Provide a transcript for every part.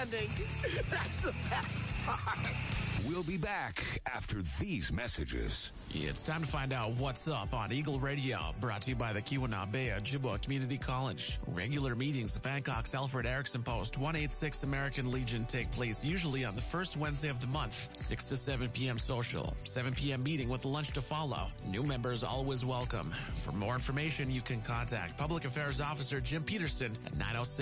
standing. That's the best part. We'll be back after these messages. It's time to find out what's up on Eagle Radio, brought to you by the Keweenaw Ojibwa Community College. Regular meetings of Hancock's Alfred Erickson Post 186 American Legion take place usually on the first Wednesday of the month, 6 to 7 p.m. social, 7 p.m. meeting with lunch to follow. New members always welcome. For more information, you can contact Public Affairs Officer Jim Peterson at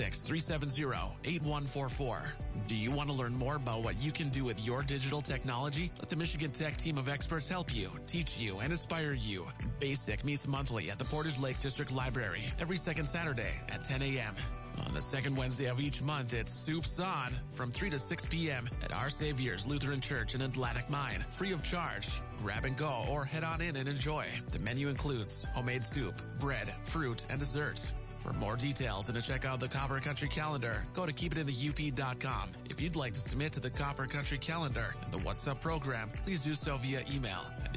906-370-8144. Do you want to learn more about what you can do with your digital technology? Let the Michigan Tech team of experts help you, teach you, and inspire you. BASIC meets monthly at the Portage Lake District Library every second Saturday at 10 a.m. On the second Wednesday of each month, it's Soups On from 3 to 6 p.m. at Our Savior's Lutheran Church in Atlantic Mine, free of charge. Grab and go or head on in and enjoy. The menu includes homemade soup, bread, fruit, and dessert. For more details and to check out the Copper Country Calendar, go to keepitinthe.up.com. If you'd like to submit to the Copper Country Calendar and the What's Up program, please do so via email at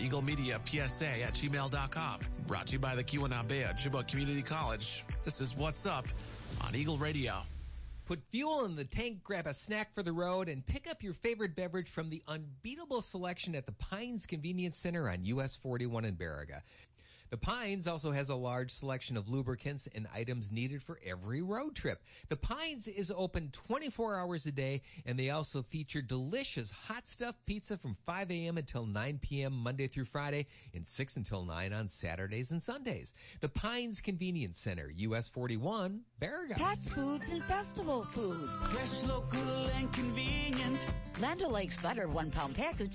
eaglemediapsa@gmail.com. Brought to you by the Keweenaw Ojibwa Community College. This is What's Up on Eagle Radio. Put fuel in the tank, grab a snack for the road, and pick up your favorite beverage from the unbeatable selection at the Pines Convenience Center on US 41 in Baraga. The Pines also has a large selection of lubricants and items needed for every road trip. The Pines is open 24 hours a day, and they also feature delicious hot stuff pizza from 5 a.m. until 9 p.m. Monday through Friday and 6 until 9 on Saturdays and Sundays. The Pines Convenience Center, US 41, Baraga. Fast foods and festival foods. Fresh, local, and convenient. Land O'Lakes butter 1 pound package,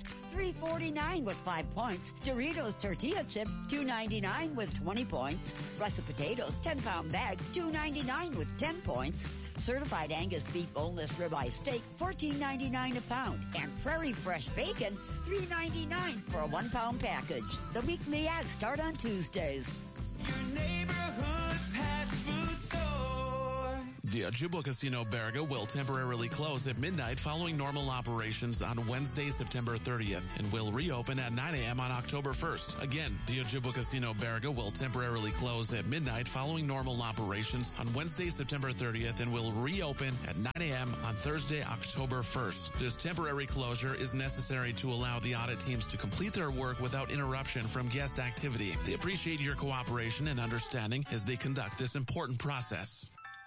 $3.49 with 5 points. Doritos tortilla chips, $2.99 with 20 points. Russet potatoes 10 pound bag, $2.99 with 10 points. Certified Angus beef boneless ribeye steak, $14.99 a pound. And Prairie Fresh bacon, $3.99 for a 1 pound package. The weekly ads start on Tuesdays. Your neighborhood Pat's Food Store. The Ojibwa Casino Baraga will temporarily close at midnight following normal operations on Wednesday, September 30th, and will reopen at 9 a.m. on October 1st. Again, the Ojibwa Casino Baraga will temporarily close at midnight following normal operations on Wednesday, September 30th, and will reopen at 9 a.m. on Thursday, October 1st. This temporary closure is necessary to allow the audit teams to complete their work without interruption from guest activity. They appreciate your cooperation and understanding as they conduct this important process.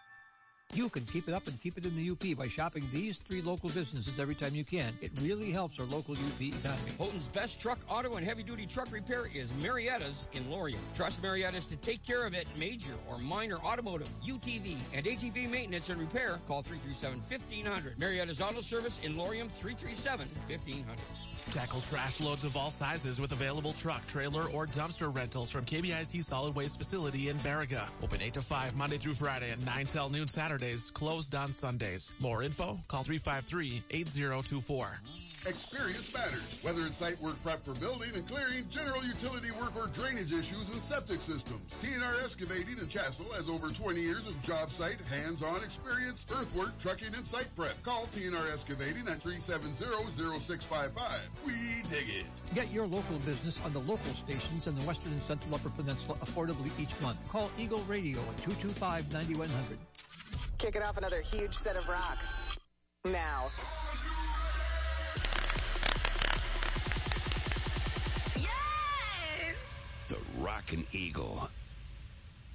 You can keep it up and keep it in the UP by shopping these 3 local businesses every time you can. It really helps our local UP economy. Houghton's best truck, auto, and heavy-duty truck repair is Marietta's in Laurier. Trust Marietta's to take care of it. Major or minor automotive, UTV, and ATV maintenance and repair. Call 337-1500. Marietta's Auto Service in Laurium, 337-1500. Tackle trash loads of all sizes with available truck, trailer, or dumpster rentals from KBIC Solid Waste Facility in Baraga. Open 8 to 5 Monday through Friday and 9 till noon Saturdays. Closed on Sundays. More info, call 353-8024. Experience matters. Whether it's site work prep for building and clearing, general utility work, or drainage issues and septic systems, TNR Excavating in Chassell has over 20 years of job site, hands-on experience, earthwork, trucking, and site prep. Call TNR Excavating at 370-0655. We dig it. Get your local business on the local stations in the Western and Central Upper Peninsula affordably each month. Call Eagle Radio at 225-9100. Kicking off another huge set of rock. Now. The Rockin' Eagle